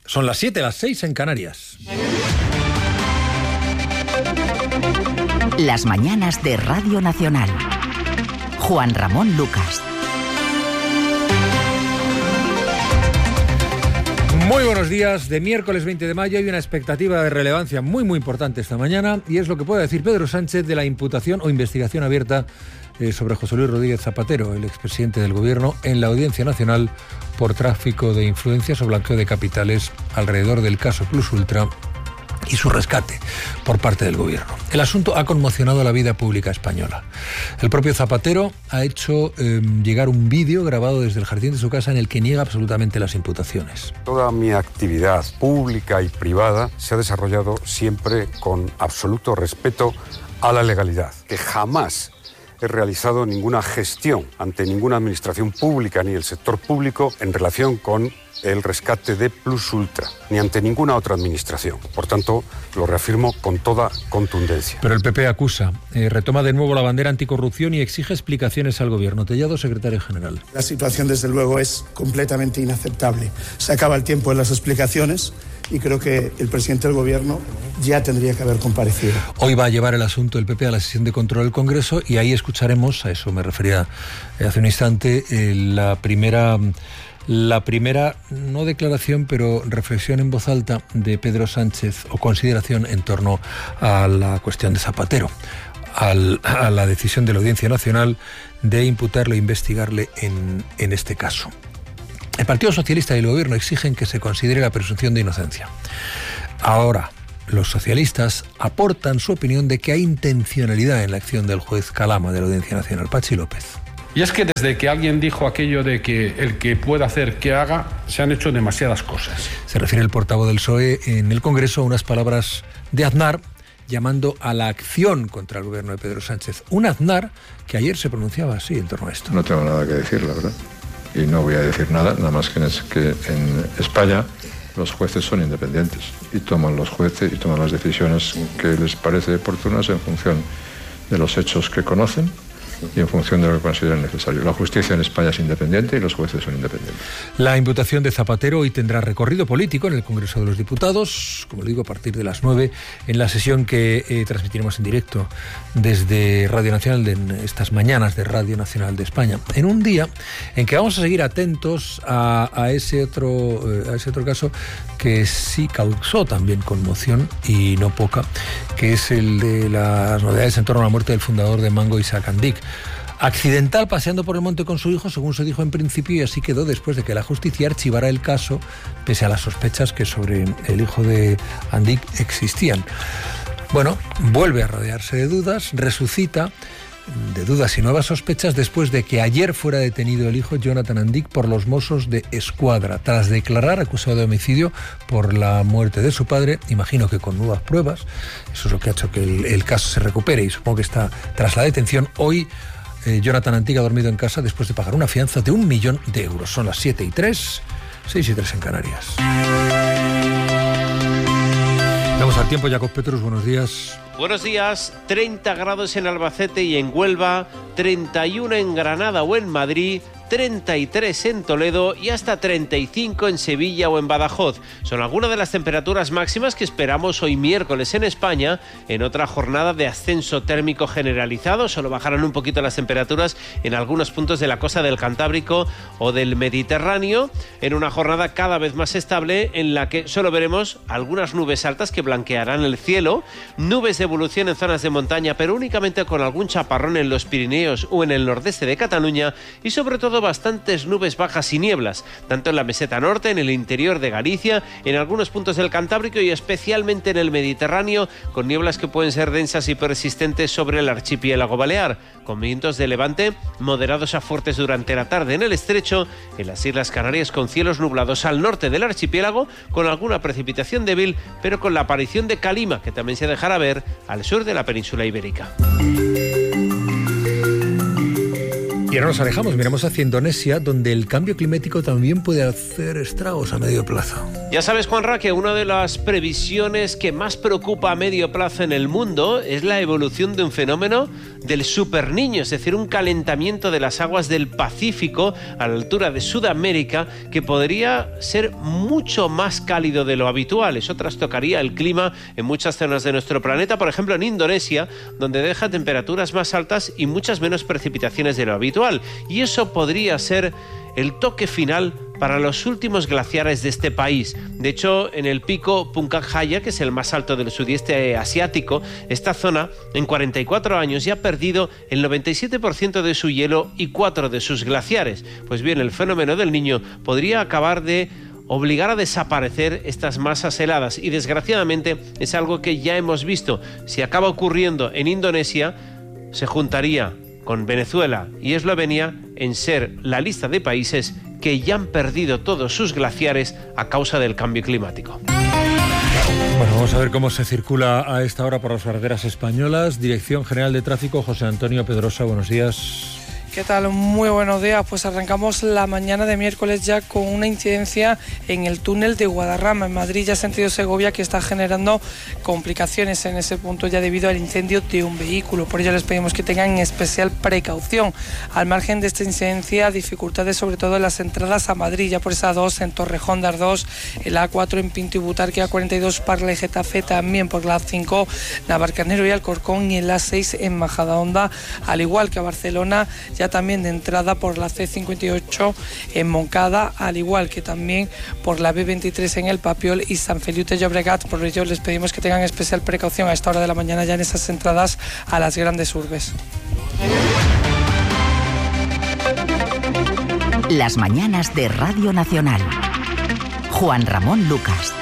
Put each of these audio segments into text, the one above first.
Son las 7, las 6 en Canarias. Las mañanas de Radio Nacional. Juan Ramón Lucas. Muy buenos días. De miércoles 20 de mayo hay una expectativa de relevancia muy importante esta mañana, y es lo que puede decir Pedro Sánchez de la imputación o investigación abierta sobre José Luis Rodríguez Zapatero, el expresidente del Gobierno, en la Audiencia Nacional por tráfico de influencias o blanqueo de capitales alrededor del caso Plus Ultra y su rescate por parte del Gobierno. El asunto ha conmocionado la vida pública española. El propio Zapatero ha hecho llegar un vídeo grabado desde el jardín de su casa en el que niega absolutamente las imputaciones. Toda mi actividad pública y privada se ha desarrollado siempre con absoluto respeto a la legalidad, que jamás he realizado ninguna gestión ante ninguna administración pública ni el sector público en relación con el rescate de Plus Ultra, ni ante ninguna otra administración. Por tanto, lo reafirmo con toda contundencia. Pero el PP acusa, retoma de nuevo la bandera anticorrupción y exige explicaciones al Gobierno. Tellado, secretario general. La situación, desde luego, es completamente inaceptable. Se acaba el tiempo de las explicaciones y creo que el presidente del Gobierno ya tendría que haber comparecido. Hoy va a llevar el asunto del PP a la sesión de control del Congreso y ahí escucharemos, a eso me refería hace un instante, la primera, no declaración, pero reflexión en voz alta de Pedro Sánchez o consideración en torno a la cuestión de Zapatero, a la decisión de la Audiencia Nacional de imputarle e investigarle en este caso. El Partido Socialista y el Gobierno exigen que se considere la presunción de inocencia. Ahora, los socialistas aportan su opinión de que hay intencionalidad en la acción del juez Calama de la Audiencia Nacional. Pachi López. Y es que desde que alguien dijo aquello de que el que pueda hacer que haga, se han hecho demasiadas cosas. Se refiere el portavoz del PSOE en el Congreso a unas palabras de Aznar llamando a la acción contra el gobierno de Pedro Sánchez. Un Aznar que ayer se pronunciaba así en torno a esto. No tengo nada que decir, la verdad. Y no voy a decir nada más que en España los jueces son independientes y toman los jueces y toman las decisiones que les parece oportunas en función de los hechos que conocen y en función de lo que consideren necesario. La justicia en España es independiente y los jueces son independientes. La imputación de Zapatero hoy tendrá recorrido político en el Congreso de los Diputados, como digo, a partir de las 9, en la sesión que transmitiremos en directo desde Radio Nacional, en estas mañanas de Radio Nacional de España, en un día en que vamos a seguir atentos a ese otro caso que sí causó también conmoción y no poca, que es el de las novedades en torno a la muerte del fundador de Mango, Isaac Andic. Accidental paseando por el monte con su hijo, según se dijo en principio, y así quedó después de que la justicia archivara el caso, pese a las sospechas que sobre el hijo de Andic existían. Bueno, vuelve a rodearse de dudas, resucita de dudas y nuevas sospechas después de que ayer fuera detenido el hijo Jonathan Andic por los Mossos de Escuadra, tras declarar acusado de homicidio por la muerte de su padre, imagino que con nuevas pruebas. Eso es lo que ha hecho que el caso se recupere y supongo que está tras la detención. Hoy Jonathan Andic ha dormido en casa después de pagar una fianza de 1 millón de euros. Son las 7:03, 6:03 en Canarias. Vamos al tiempo, Jacob Petrus, buenos días. Buenos días. 30 grados en Albacete y en Huelva, 31 en Granada o en Madrid, 33 en Toledo y hasta 35 en Sevilla o en Badajoz. Son algunas de las temperaturas máximas que esperamos hoy miércoles en España, en otra jornada de ascenso térmico generalizado. Solo bajarán un poquito las temperaturas en algunos puntos de la costa del Cantábrico o del Mediterráneo, en una jornada cada vez más estable en la que solo veremos algunas nubes altas que blanquearán el cielo, nubes de evolución en zonas de montaña, pero únicamente con algún chaparrón en los Pirineos o en el nordeste de Cataluña, y sobre todo bastantes nubes bajas y nieblas, tanto en la meseta norte, en el interior de Galicia, en algunos puntos del Cantábrico y especialmente en el Mediterráneo, con nieblas que pueden ser densas y persistentes sobre el archipiélago balear, con vientos de levante moderados a fuertes durante la tarde en el estrecho, en las Islas Canarias con cielos nublados al norte del archipiélago, con alguna precipitación débil, pero con la aparición de calima, que también se dejará ver al sur de la península ibérica. Y ahora nos alejamos, miramos hacia Indonesia, donde el cambio climático también puede hacer estragos a medio plazo. Ya sabes, Juanra, que una de las previsiones que más preocupa a medio plazo en el mundo es la evolución de un fenómeno del superniño, es decir, un calentamiento de las aguas del Pacífico a la altura de Sudamérica que podría ser mucho más cálido de lo habitual. Eso trastocaría el clima en muchas zonas de nuestro planeta, por ejemplo en Indonesia, donde deja temperaturas más altas y muchas menos precipitaciones de lo habitual. Y eso podría ser el toque final para los últimos glaciares de este país. De hecho, en el pico Puncak Jaya, que es el más alto del sudeste asiático, esta zona en 44 años ya ha perdido el 97% de su hielo y 4 de sus glaciares. Pues bien, el fenómeno del Niño podría acabar de obligar a desaparecer estas masas heladas y desgraciadamente es algo que ya hemos visto. Si acaba ocurriendo en Indonesia, se juntaría con Venezuela y Eslovenia en ser la lista de países que ya han perdido todos sus glaciares a causa del cambio climático. Bueno, vamos a ver cómo se circula a esta hora por las carreteras españolas. Dirección General de Tráfico, José Antonio Pedrosa, buenos días. ¿Qué tal? Muy buenos días. Pues arrancamos la mañana de miércoles ya con una incidencia en el túnel de Guadarrama, en Madrid, ya sentido Segovia, que está generando complicaciones en ese punto ya debido al incendio de un vehículo. Por ello les pedimos que tengan especial precaución. Al margen de esta incidencia, dificultades sobre todo en las entradas a Madrid, ya por esa 2 en Torrejón de Ardós, el A4 en Pinto y Butarque, A42 Parla y Getafe, también por la A5 Navarcarnero y Alcorcón, y el A6 en Majadahonda, al igual que a Barcelona, ya también de entrada por la C58 en Moncada, al igual que también por la B23 en El Papiol y San Feliu de Llobregat. Por ello les pedimos que tengan especial precaución a esta hora de la mañana ya en esas entradas a las grandes urbes. Las mañanas de Radio Nacional. Juan Ramón Lucas.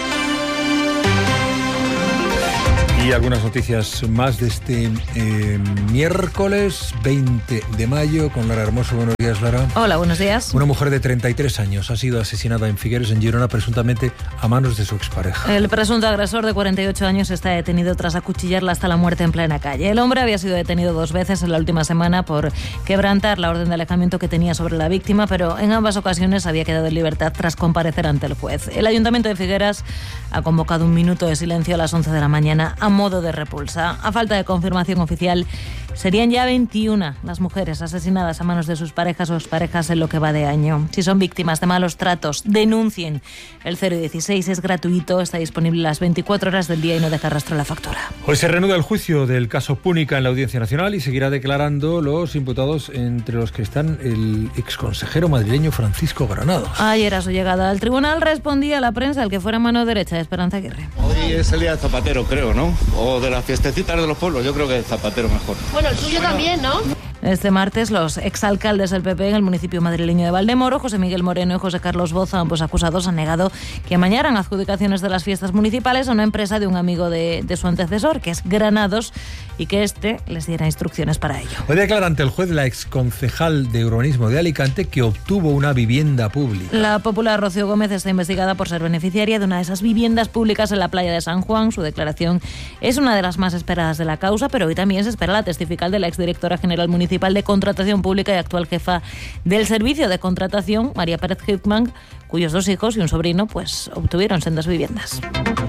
Y algunas noticias más de este miércoles 20 de mayo con Lara Hermoso. Buenos días, Lara. Hola, buenos días. Una mujer de 33 años ha sido asesinada en Figueres, en Girona, presuntamente a manos de su expareja. El presunto agresor de 48 años está detenido tras acuchillarla hasta la muerte en plena calle. El hombre había sido detenido 2 veces en la última semana por quebrantar la orden de alejamiento que tenía sobre la víctima, pero en ambas ocasiones había quedado en libertad tras comparecer ante el juez. El Ayuntamiento de Figueras ha convocado un minuto de silencio a las 11 de la mañana a modo de repulsa. A falta de confirmación oficial, serían ya 21 las mujeres asesinadas a manos de sus parejas o exparejas en lo que va de año. Si son víctimas de malos tratos, denuncien. El 016 es gratuito, está disponible las 24 horas del día y no deja rastro la factura. Hoy se reanuda el juicio del caso Púnica en la Audiencia Nacional y seguirá declarando los imputados, entre los que están el exconsejero madrileño Francisco Granados. Ayer, a su llegada al tribunal, respondía a la prensa el que fuera mano derecha de Esperanza Aguirre. Hoy es el día de Zapatero, creo, ¿no? O de las fiestecitas de los pueblos, yo creo que Zapatero mejor. Bueno, el suyo también, ¿no? Este martes, los exalcaldes del PP en el municipio madrileño de Valdemoro, José Miguel Moreno y José Carlos Boza, ambos acusados, han negado que amañaran adjudicaciones de las fiestas municipales a una empresa de un amigo de su antecesor, que es Granados, y que éste les diera instrucciones para ello. Hoy declara ante el juez la exconcejal de urbanismo de Alicante que obtuvo una vivienda pública. La popular Rocío Gómez está investigada por ser beneficiaria de una de esas viviendas públicas en la playa de San Juan. Su declaración es una de las más esperadas de la causa, pero hoy también se espera la testifical de la exdirectora general municipal de Contratación Pública y actual jefa del Servicio de Contratación, María Pérez Hickman, cuyos 2 hijos y un sobrino pues obtuvieron sendas viviendas.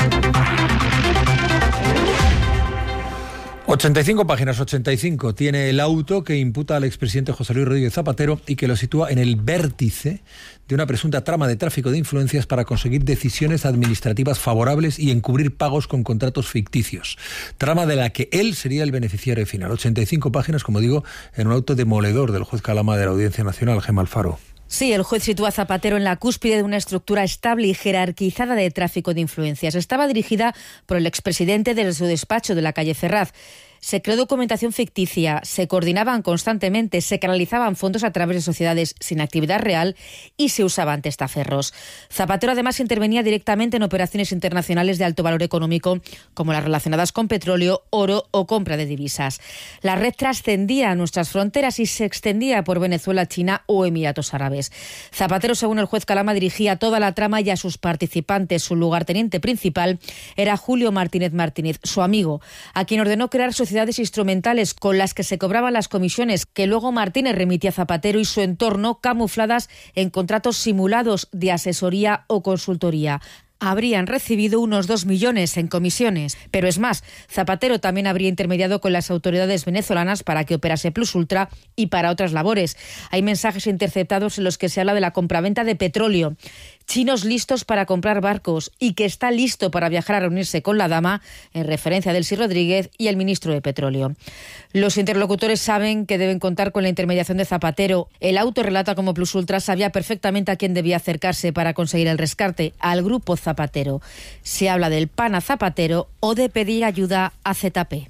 85 páginas, 85 tiene el auto que imputa al expresidente José Luis Rodríguez Zapatero y que lo sitúa en el vértice de una presunta trama de tráfico de influencias para conseguir decisiones administrativas favorables y encubrir pagos con contratos ficticios. Trama de la que él sería el beneficiario final. 85 páginas, como digo, en un auto demoledor del juez Calama de la Audiencia Nacional, Gemma Alfaro. Sí, el juez sitúa a Zapatero en la cúspide de una estructura estable y jerarquizada de tráfico de influencias. Estaba dirigida por el expresidente de su despacho de la calle Ferraz. Se creó documentación ficticia, se coordinaban constantemente, se canalizaban fondos a través de sociedades sin actividad real y se usaban testaferros. Zapatero además intervenía directamente en operaciones internacionales de alto valor económico, como las relacionadas con petróleo, oro o compra de divisas. La red trascendía a nuestras fronteras y se extendía por Venezuela, China o Emiratos Árabes. Zapatero, según el juez Calama, dirigía toda la trama y a sus participantes. Su lugarteniente principal era Julio Martínez Martínez, su amigo, a quien ordenó crear sociedades sociedades instrumentales con las que se cobraban las comisiones que luego Martínez remitía a Zapatero y su entorno, camufladas en contratos simulados de asesoría o consultoría. Habrían recibido unos 2 millones en comisiones. Pero es más, Zapatero también habría intermediado con las autoridades venezolanas para que operase Plus Ultra y para otras labores. Hay mensajes interceptados en los que se habla de la compraventa de petróleo. Chinos listos para comprar barcos y que está listo para viajar a reunirse con la dama, en referencia a Delcy Rodríguez y el ministro de Petróleo. Los interlocutores saben que deben contar con la intermediación de Zapatero. El auto relata cómo Plus Ultra sabía perfectamente a quién debía acercarse para conseguir el rescate, al grupo Zapatero. Se habla del pan a Zapatero o de pedir ayuda a ZP.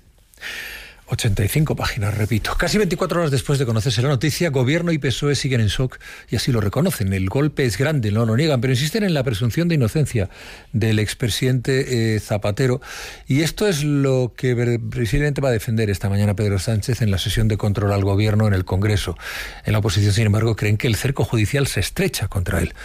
85 páginas, repito. Casi 24 horas después de conocerse la noticia, Gobierno y PSOE siguen en shock y así lo reconocen. El golpe es grande, no lo niegan, pero insisten en la presunción de inocencia del expresidente Zapatero. Y esto es lo que precisamente va a defender esta mañana Pedro Sánchez en la sesión de control al Gobierno en el Congreso. En la oposición, sin embargo, creen que el cerco judicial se estrecha contra él.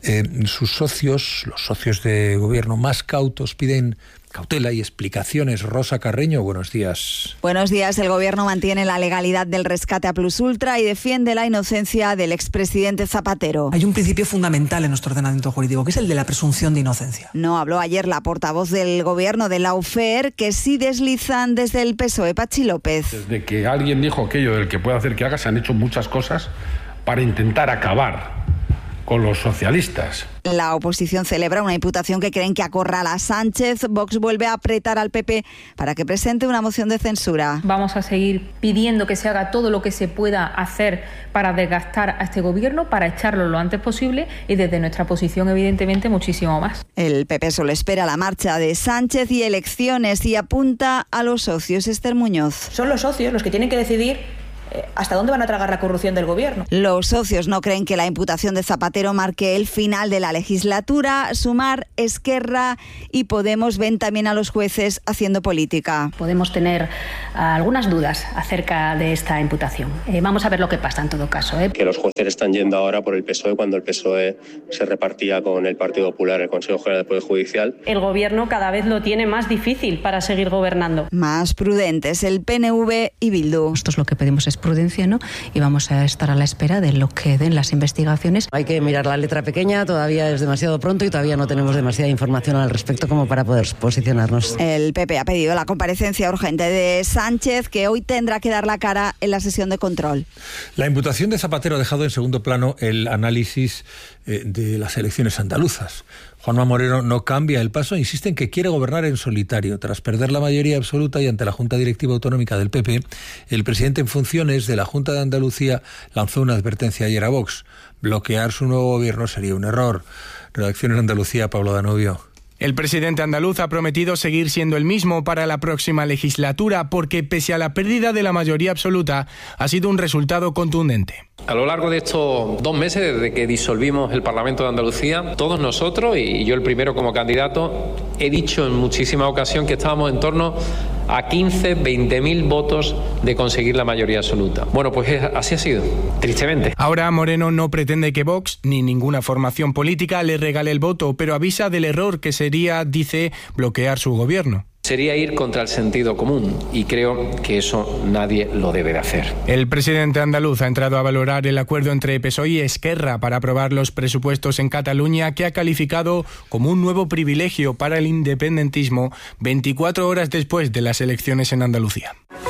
Sus socios, los socios de Gobierno más cautos, piden cautela y explicaciones. Rosa Carreño, buenos días. Buenos días. El Gobierno mantiene la legalidad del rescate a Plus Ultra y defiende la inocencia del expresidente Zapatero. Hay un principio fundamental en nuestro ordenamiento jurídico, que es el de la presunción de inocencia. No habló ayer la portavoz del Gobierno de la UFER, que sí deslizan desde el PSOE, Pachi López. Desde que alguien dijo aquello del que puede hacer que haga, se han hecho muchas cosas para intentar acabar con los socialistas. La oposición celebra una imputación que creen que acorrala a Sánchez. Vox vuelve a apretar al PP para que presente una moción de censura. Vamos a seguir pidiendo que se haga todo lo que se pueda hacer para desgastar a este gobierno, para echarlo lo antes posible y desde nuestra posición, evidentemente, muchísimo más. El PP solo espera la marcha de Sánchez y elecciones y apunta a los socios. Esther Muñoz. Son los socios los que tienen que decidir ¿hasta dónde van a tragar la corrupción del Gobierno? Los socios no creen que la imputación de Zapatero marque el final de la legislatura. Sumar, Esquerra y Podemos ven también a los jueces haciendo política. Podemos tener algunas dudas acerca de esta imputación. Vamos a ver lo que pasa en todo caso. Que los jueces están yendo ahora por el PSOE cuando el PSOE se repartía con el Partido Popular el Consejo General del Poder Judicial. El Gobierno cada vez lo tiene más difícil para seguir gobernando. Más prudentes el PNV y Bildu. Esto es lo que pedimos, es prudencia, ¿no? Y vamos a estar a la espera de lo que den las investigaciones. Hay que mirar la letra pequeña, todavía es demasiado pronto y todavía no tenemos demasiada información al respecto como para poder posicionarnos. El PP ha pedido la comparecencia urgente de Sánchez, que hoy tendrá que dar la cara en la sesión de control. La imputación de Zapatero ha dejado en segundo plano el análisis de las elecciones andaluzas. Juanma Moreno no cambia el paso, insiste en que quiere gobernar en solitario. Tras perder la mayoría absoluta y ante la Junta Directiva Autonómica del PP, el presidente en funciones de la Junta de Andalucía lanzó una advertencia ayer a Vox. Bloquear su nuevo gobierno sería un error. Redacción en Andalucía, Pablo Danovio. El presidente andaluz ha prometido seguir siendo el mismo para la próxima legislatura porque, pese a la pérdida de la mayoría absoluta, ha sido un resultado contundente. A lo largo de estos 2 meses, desde que disolvimos el Parlamento de Andalucía, todos nosotros, y yo el primero como candidato, he dicho en muchísimas ocasiones que estábamos en torno a 15, 20.000 votos de conseguir la mayoría absoluta. Bueno, pues así ha sido, tristemente. Ahora Moreno no pretende que Vox, ni ninguna formación política, le regale el voto, pero avisa del error que sería, dice, bloquear su gobierno. Sería ir contra el sentido común y creo que eso nadie lo debe de hacer. El presidente andaluz ha entrado a valorar el acuerdo entre PSOE y Esquerra para aprobar los presupuestos en Cataluña, que ha calificado como un nuevo privilegio para el independentismo 24 horas después de las elecciones en Andalucía.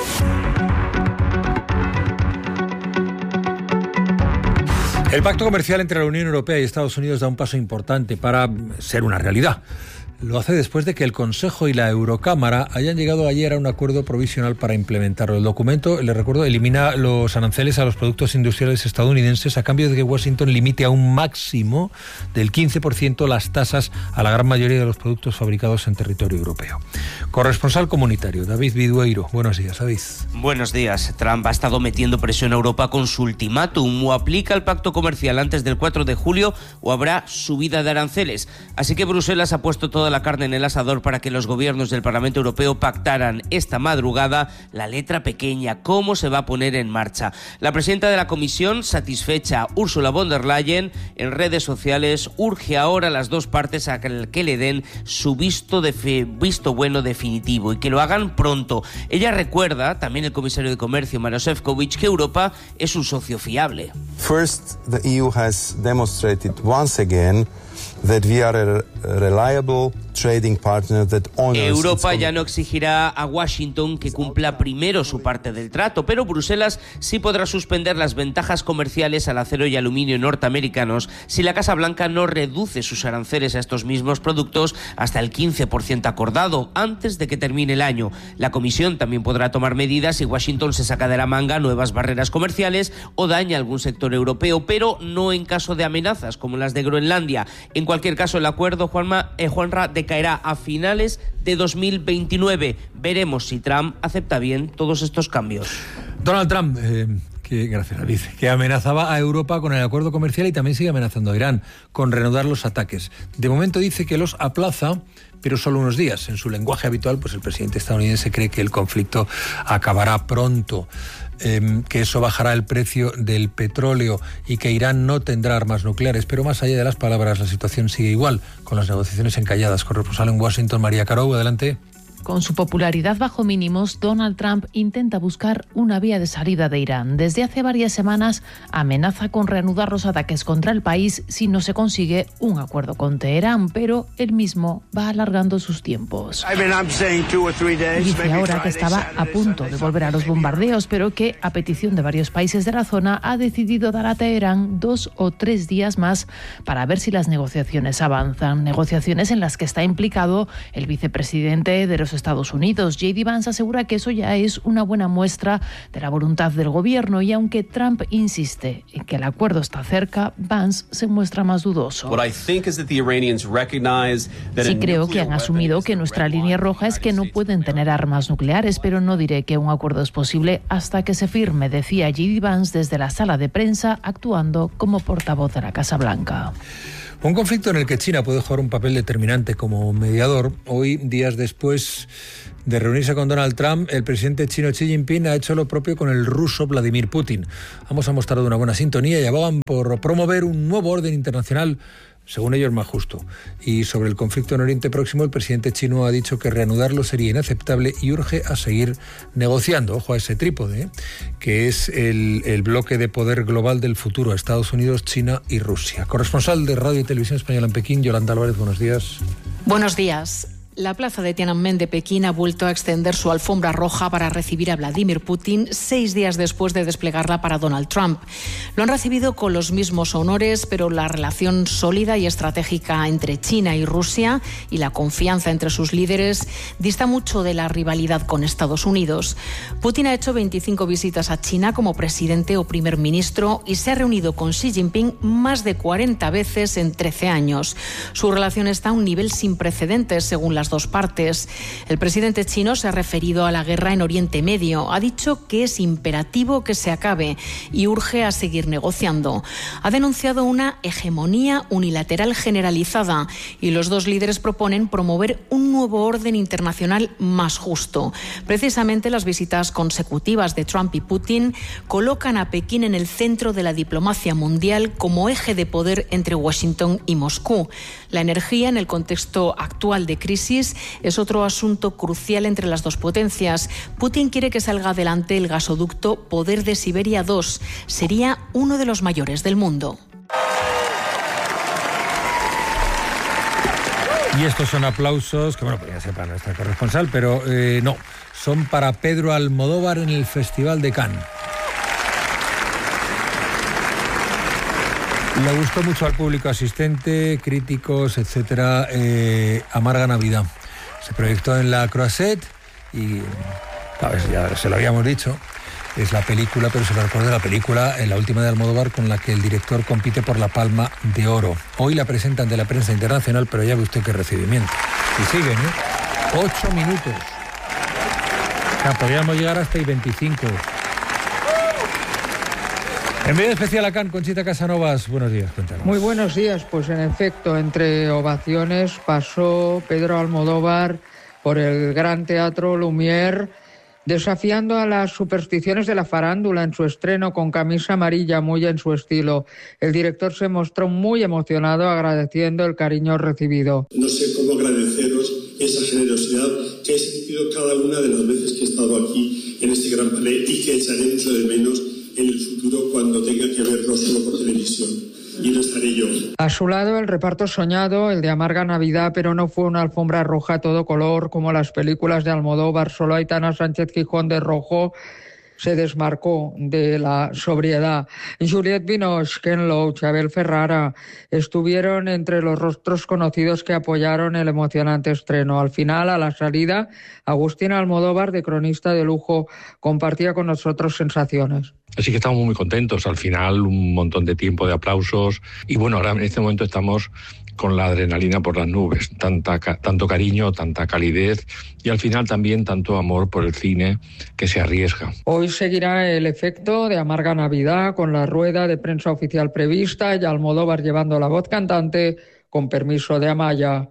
El pacto comercial entre la Unión Europea y Estados Unidos da un paso importante para ser una realidad. Lo hace después de que el Consejo y la Eurocámara hayan llegado ayer a un acuerdo provisional para implementarlo. El documento, les recuerdo, elimina los aranceles a los productos industriales estadounidenses a cambio de que Washington limite a un máximo del 15% las tasas a la gran mayoría de los productos fabricados en territorio europeo. Corresponsal comunitario, David Vidueiro. Buenos días, David. Buenos días. Trump ha estado metiendo presión a Europa con su ultimátum. O aplica el pacto comercial antes del 4 de julio o habrá subida de aranceles. Así que Bruselas ha puesto toda la carne en el asador para que los gobiernos del Parlamento Europeo pactaran esta madrugada la letra pequeña, cómo se va a poner en marcha. La presidenta de la Comisión, satisfecha, Ursula von der Leyen, en redes sociales urge ahora a las dos partes a que le den su visto bueno de definitivo y que lo hagan pronto. Ella recuerda, también el comisario de Comercio, Maroš Šefčovič, que Europa es un socio fiable. First, the EU has demonstrated once again that we are a reliable trading partner that honors. Europa ya no exigirá a Washington que cumpla primero su parte del trato, pero Bruselas sí podrá suspender las ventajas comerciales al acero y aluminio norteamericanos si la Casa Blanca no reduce sus aranceles a estos mismos productos hasta el 15% acordado antes de que termine el año. La Comisión también podrá tomar medidas si Washington se saca de la manga nuevas barreras comerciales o daña algún sector europeo, pero no en caso de amenazas como las de Groenlandia. En cualquier caso, el acuerdo, Juanra, decaerá a finales de 2029. Veremos si Trump acepta bien todos estos cambios. Donald Trump, gracias David, que amenazaba a Europa con el acuerdo comercial y también sigue amenazando a Irán con reanudar los ataques. De momento dice que los aplaza, pero solo unos días. En su lenguaje habitual, pues el presidente estadounidense cree que el conflicto acabará pronto, que eso bajará el precio del petróleo y que Irán no tendrá armas nucleares. Pero más allá de las palabras, la situación sigue igual, con las negociaciones encalladas. Corresponsal en Washington, María Carou, adelante. Con su popularidad bajo mínimos, Donald Trump intenta buscar una vía de salida de Irán. Desde hace varias semanas amenaza con reanudar los ataques contra el país si no se consigue un acuerdo con Teherán, pero él mismo va alargando sus tiempos. Dice ahora que estaba a punto de volver a los bombardeos, pero que, a petición de varios países de la zona, ha decidido dar a Teherán 2 o 3 días más para ver si las negociaciones avanzan. Negociaciones en las que está implicado el vicepresidente de los Estados Unidos. J.D. Vance asegura que eso ya es una buena muestra de la voluntad del gobierno, y aunque Trump insiste en que el acuerdo está cerca, Vance se muestra más dudoso. Sí creo que han asumido que nuestra línea roja es que no pueden tener armas nucleares, pero no diré que un acuerdo es posible hasta que se firme, decía J.D. Vance desde la sala de prensa, actuando como portavoz de la Casa Blanca. Un conflicto en el que China puede jugar un papel determinante como mediador. Hoy, días después de reunirse con Donald Trump, el presidente chino Xi Jinping ha hecho lo propio con el ruso Vladimir Putin. Ambos han mostrado una buena sintonía y abogan por promover un nuevo orden internacional, según ellos, más justo. Y sobre el conflicto en Oriente Próximo, el presidente chino ha dicho que reanudarlo sería inaceptable y urge a seguir negociando. Ojo a ese trípode, que es el bloque de poder global del futuro: Estados Unidos, China y Rusia. Corresponsal de Radio y Televisión Española en Pekín, Yolanda Álvarez, buenos días. Buenos días. La plaza de Tiananmen de Pekín ha vuelto a extender su alfombra roja para recibir a Vladimir Putin 6 días después de desplegarla para Donald Trump. Lo han recibido con los mismos honores, pero la relación sólida y estratégica entre China y Rusia y la confianza entre sus líderes dista mucho de la rivalidad con Estados Unidos. Putin ha hecho 25 visitas a China como presidente o primer ministro y se ha reunido con Xi Jinping más de 40 veces en 13 años. Su relación está a un nivel sin precedentes, según las dos partes. El presidente chino se ha referido a la guerra en Oriente Medio. Ha dicho que es imperativo que se acabe y urge a seguir negociando. Ha denunciado una hegemonía unilateral generalizada y los dos líderes proponen promover un nuevo orden internacional más justo. Precisamente las visitas consecutivas de Trump y Putin colocan a Pekín en el centro de la diplomacia mundial como eje de poder entre Washington y Moscú. La energía en el contexto actual de crisis es otro asunto crucial entre las dos potencias. Putin quiere que salga adelante el gasoducto Poder de Siberia 2. Sería uno de los mayores del mundo. Y estos son aplausos que, pues ya sepa nuestra corresponsal, pero no, son para Pedro Almodóvar en el Festival de Cannes. Le gustó mucho al público asistente, críticos, etcétera, Amarga Navidad. Se proyectó en la Croisette y, claro, ya se lo habíamos dicho, es la película, pero se lo recuerda la película, la última de Almodóvar, con la que el director compite por la Palma de Oro. Hoy la presentan ante la prensa internacional, pero ya ve usted qué recibimiento. Y siguen, 8 minutos. O sea, podríamos llegar hasta el 25. Envío especial a Cannes, Conchita Casanovas, buenos días, cuéntanos. Muy buenos días, pues en efecto, entre ovaciones pasó Pedro Almodóvar por el Gran Teatro Lumière, desafiando a las supersticiones de la farándula en su estreno con camisa amarilla, muy en su estilo. El director se mostró muy emocionado, agradeciendo el cariño recibido. No sé cómo agradeceros esa generosidad que es agradecido cada una de las veces que he estado aquí en este gran panel y que echaré mucho de menos en el futuro cuando tenga que verlo solo por televisión. Y no estaré yo. A su lado, el reparto soñado, el de Amarga Navidad, pero no fue una alfombra roja a todo color como las películas de Almodóvar. Solo Aitana Sánchez Gijón de rojo se desmarcó de la sobriedad. Juliette Binoche, Ken Loach, Abel Ferrara estuvieron entre los rostros conocidos que apoyaron el emocionante estreno. Al final, a la salida, Agustín Almodóvar, de Cronista de Lujo, compartía con nosotros sensaciones. Así que estamos muy contentos. Al final, un montón de tiempo de aplausos. Y bueno, ahora en este momento estamos con la adrenalina por las nubes. Tanto cariño, tanta calidez y al final también tanto amor por el cine que se arriesga. Hoy seguirá el efecto de Amarga Navidad con la rueda de prensa oficial prevista y Almodóvar llevando la voz cantante con permiso de Amaya.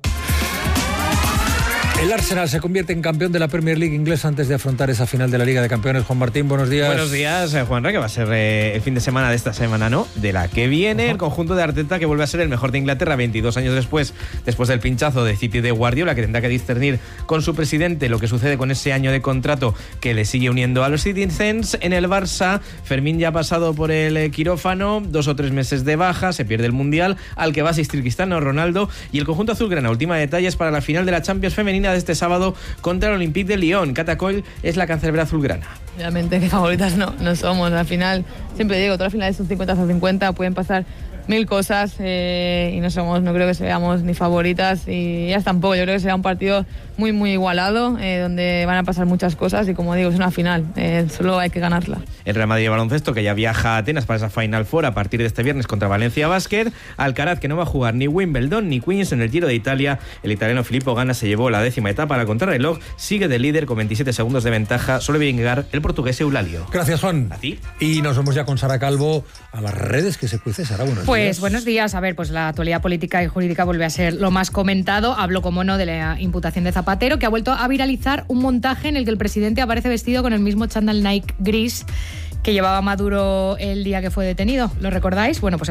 El Arsenal se convierte en campeón de la Premier League inglesa antes de afrontar esa final de la Liga de Campeones. Juan Martín, buenos días. Buenos días, Juanra, que va a ser el fin de semana de esta semana, ¿no? De la que viene el conjunto de Arteta, que vuelve a ser el mejor de Inglaterra 22 años después del pinchazo de City de Guardiola, que tendrá que discernir con su presidente lo que sucede con ese año de contrato que le sigue uniendo a los Citizens. En el Barça, Fermín ya ha pasado por el quirófano, 2 o 3 meses de baja, se pierde el Mundial, al que va a asistir Cristiano Ronaldo, y el conjunto azulgrana última detalles para la final de la Champions femenina de este sábado contra el Olympique de Lyon. Cata Coll es la cancerbera azulgrana. Realmente que favoritas no somos. Al final, siempre digo, todas las finales son 50-50, pueden pasar 1000 cosas y no creo que seamos ni favoritas y ellas tampoco. Yo creo que será un partido muy muy igualado, donde van a pasar muchas cosas y, como digo, es una final, solo hay que ganarla. El Real Madrid de baloncesto, que ya viaja a Atenas para esa Final Four a partir de este viernes contra Valencia Basket. Alcaraz, que no va a jugar ni Wimbledon ni Queens en el Giro de Italia. El italiano Filippo Ganna se llevó la 10ª etapa a la contrarreloj, sigue de líder con 27 segundos de ventaja, solo debe llegar el portugués Eulalio. Gracias, Juan. A ti. Y nos vemos ya con Sara Calvo a las redes que se cuece. Sara, buenos días. Pues buenos días. A ver, pues la actualidad política y jurídica vuelve a ser lo más comentado. Hablo, como no, de la imputación de Zapatero, que ha vuelto a viralizar un montaje en el que el presidente aparece vestido con el mismo chándal Nike gris que llevaba Maduro el día que fue detenido. ¿Lo recordáis? Bueno, pues